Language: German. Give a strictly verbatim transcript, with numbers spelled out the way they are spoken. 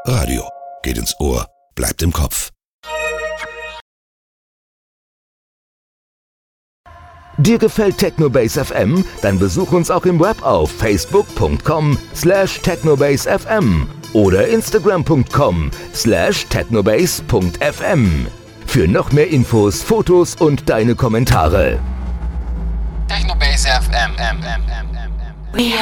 Radio geht ins Ohr, bleibt im Kopf. Dir gefällt Technobase F M? Dann besuch uns auch im Web auf facebook punkt com slash technobase f m oder instagram punkt com slash technobase punkt f m. Für noch mehr Infos, Fotos und deine Kommentare. Technobase F M.